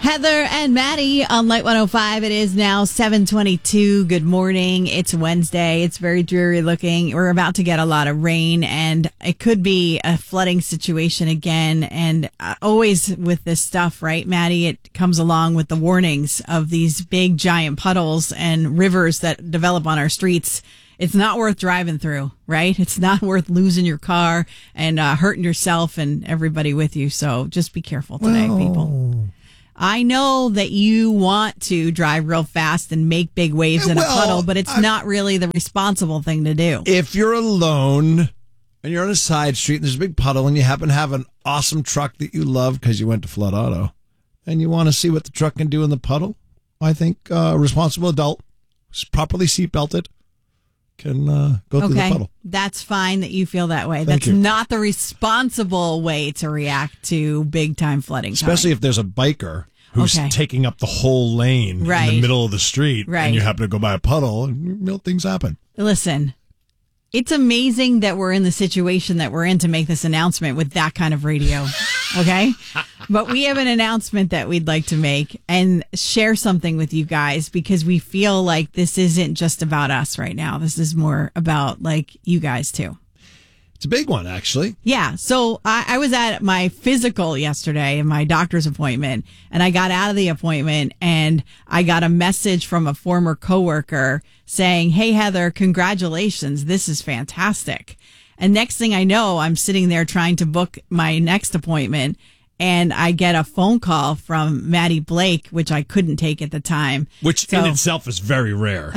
Heather and Maddie on Light 105. It is now 7:22. Good morning. It's Wednesday. It's very dreary looking. We're about to get a lot of rain, and it could be a flooding situation again. And always with this stuff, right, Maddie, it comes along with the warnings of these big, giant puddles and rivers that develop on our streets. It's not worth driving through, right? It's not worth losing your car and hurting yourself and everybody with you. So just be careful today, people. I know that you want to drive real fast and make big waves in a puddle, but it's not really the responsible thing to do. If you're alone and you're on a side street and there's a big puddle and you happen to have an awesome truck that you love because you went to Flood Auto and you want to see what the truck can do in the puddle, I think a responsible adult who's properly seatbelted can go through the puddle. That's fine that you feel that way. Thank That's you. not the responsible way to react to big time flooding. Especially if there's a biker who's taking up the whole lane in the middle of the street and you happen to go by a puddle and things happen. Listen, it's amazing that we're in the situation that we're in to make this announcement with that kind of radio. Okay? But we have an announcement that we'd like to make and share something with you guys because we feel like this isn't just about us right now. This is more about like you guys too. It's a big one, actually. Yeah. So I was at my physical yesterday, my doctor's appointment, and I got out of the appointment and I got a message from a former coworker saying, "Hey, Heather, congratulations. This is fantastic." And next thing I know, I'm sitting there trying to book my next appointment. And I get a phone call from Maddie Blake, which I couldn't take at the time. Which in itself is very rare.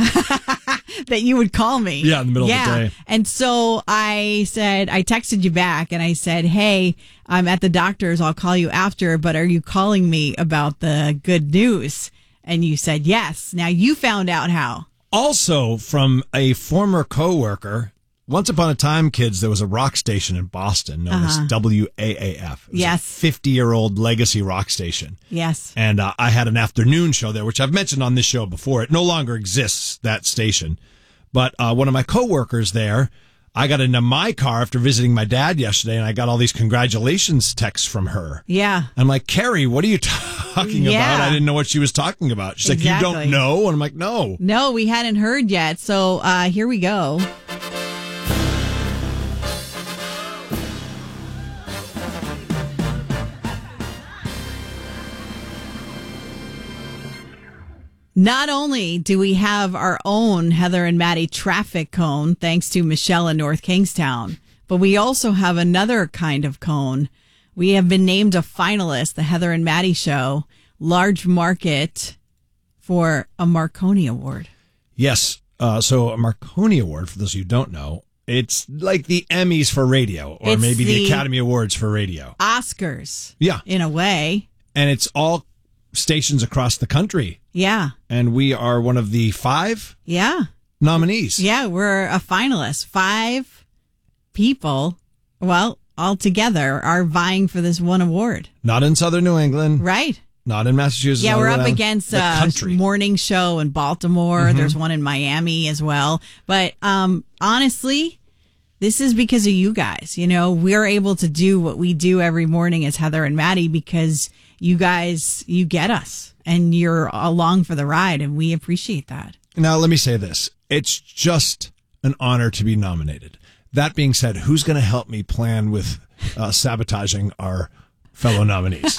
That you would call me. Yeah, in the middle of the day. And so I texted you back and I said, "Hey, I'm at the doctor's. I'll call you after, but are you calling me about the good news?" And you said yes. Now you found out how. Also from a former coworker. Once upon a time, kids, there was a rock station in Boston known as WAAF. It was a 50-year-old legacy rock station. Yes. And I had an afternoon show there, which I've mentioned on this show before. It no longer exists, that station. But one of my coworkers there, I got into my car after visiting my dad yesterday, and I got all these congratulations texts from her. Yeah. I'm like, "Carrie, what are you talking about?" I didn't know what she was talking about. She's like, "You don't know?" And I'm like, "No." No, we hadn't heard yet. So here we go. Not only do we have our own Heather and Maddie traffic cone, thanks to Michelle in North Kingstown, but we also have another kind of cone. We have been named a finalist, the Heather and Maddie Show, large market for a Marconi Award. Yes. So a Marconi Award, for those of you who don't know, it's like the Emmys for radio, or maybe the Academy Awards for radio. Oscars. Yeah. In a way. And it's all stations across the country. Yeah. And we are one of the 5 nominees. Yeah, we're a finalist. 5 people, well, all together are vying for this one award. Not in Southern New England. Right. Not in Massachusetts. Yeah, we're up against a morning show in Baltimore. Mm-hmm. There's one in Miami as well. But honestly, this is because of you guys. You know, we're able to do what we do every morning as Heather and Maddie because you guys, you get us and you're along for the ride, and we appreciate that. Now, let me say this. It's just an honor to be nominated. That being said, who's going to help me plan with sabotaging our fellow nominees?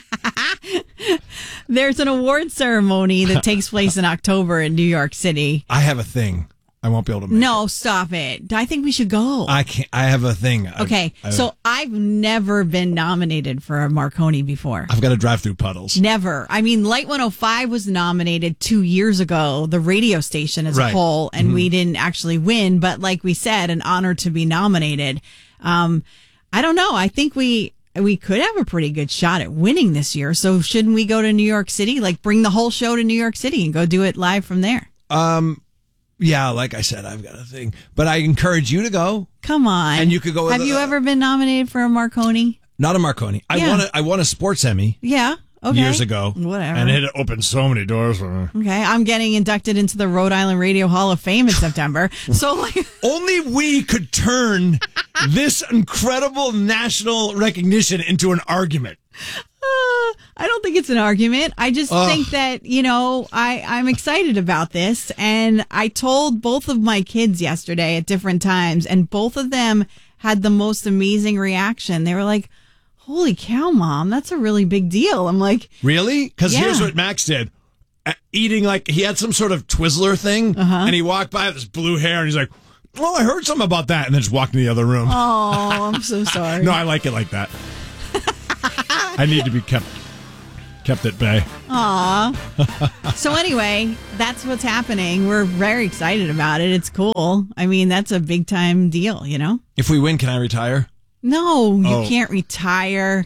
There's an award ceremony that takes place in October in New York City. I have a thing. I won't be able to make it. No, stop it. I think we should go. I can't. I have a thing. Okay, so I've never been nominated for a Marconi before. I've got to drive through puddles. Never. I mean, Light 105 was nominated 2 years ago, the radio station as a whole, and we didn't actually win. But like we said, an honor to be nominated. I don't know. I think we could have a pretty good shot at winning this year. So shouldn't we go to New York City? Like bring the whole show to New York City and go do it live from there? Yeah, like I said, I've got a thing. But I encourage you to go. Come on. And you could go with Have you ever been nominated for a Marconi? Not a Marconi. Yeah. I won a sports Emmy. Yeah. Okay. Years ago. Whatever. And it opened so many doors for me. Okay. I'm getting inducted into the Rhode Island Radio Hall of Fame in September. So like only we could turn this incredible national recognition into an argument. I don't think it's an argument. I just think that, I'm excited about this. And I told both of my kids yesterday at different times, and both of them had the most amazing reaction. They were like, holy cow, Mom, that's a really big deal. I'm like, really? Because yeah. Here's what Max did. Eating, like, he had some sort of Twizzler thing, and he walked by with his blue hair, and he's like, oh, I heard something about that, and then just walked in the other room. Oh, I'm so sorry. No, I like it like that. I need to be kept at bay. Aw. So anyway, that's what's happening. We're very excited about it. It's cool. I mean, that's a big time deal, If we win, can I retire? No, you can't retire.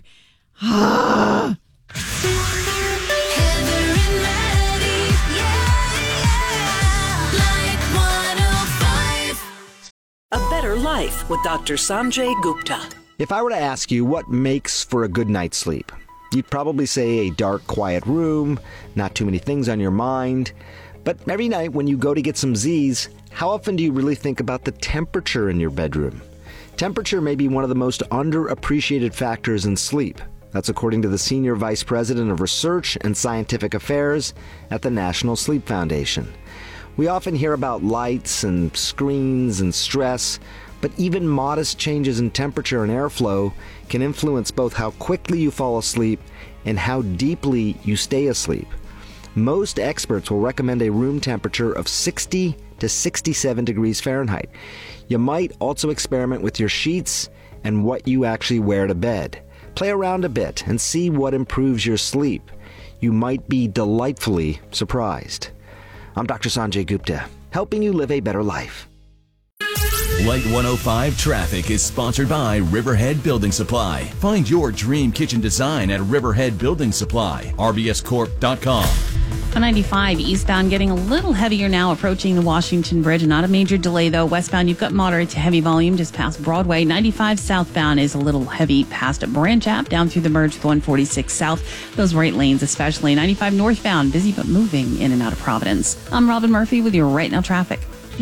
A Better Life with Dr. Sanjay Gupta. If I were to ask you what makes for a good night's sleep, you'd probably say a dark, quiet room, not too many things on your mind. But every night when you go to get some Z's, how often do you really think about the temperature in your bedroom? Temperature may be one of the most underappreciated factors in sleep. That's according to the Senior Vice President of Research and Scientific Affairs at the National Sleep Foundation. We often hear about lights and screens and stress, but even modest changes in temperature and airflow can influence both how quickly you fall asleep and how deeply you stay asleep. Most experts will recommend a room temperature of 60 to 67 degrees Fahrenheit. You might also experiment with your sheets and what you actually wear to bed. Play around a bit and see what improves your sleep. You might be delightfully surprised. I'm Dr. Sanjay Gupta, helping you live a better life. Light 105 Traffic is sponsored by Riverhead Building Supply. Find your dream kitchen design at Riverhead Building Supply, rbscorp.com. 95 eastbound getting a little heavier now approaching the Washington Bridge. Not a major delay though. Westbound you've got moderate to heavy volume just past Broadway. 95 southbound is a little heavy past Branch Ave down through the merge with 146 south. Those right lanes especially. 95 northbound busy but moving in and out of Providence. I'm Robin Murphy with your Right Now Traffic.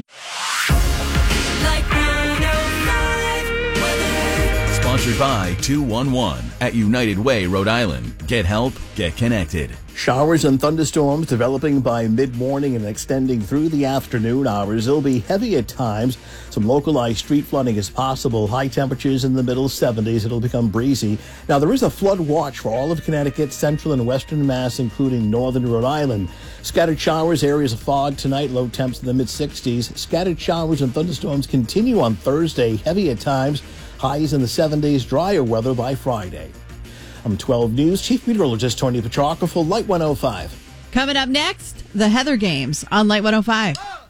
Sponsored by 211 at United Way, Rhode Island. Get help, get connected. Showers and thunderstorms developing by mid-morning and extending through the afternoon hours. It'll be heavy at times. Some localized street flooding is possible. High temperatures in the middle 70s. It'll become breezy. Now, there is a flood watch for all of Connecticut, central and western Mass, including northern Rhode Island. Scattered showers, areas of fog tonight, low temps in the mid-60s. Scattered showers and thunderstorms continue on Thursday, heavy at times. Highs in the 70s, drier weather by Friday. I'm 12 News Chief Meteorologist Tony Petrocca for Light 105. Coming up next, the Heather Games on Light 105.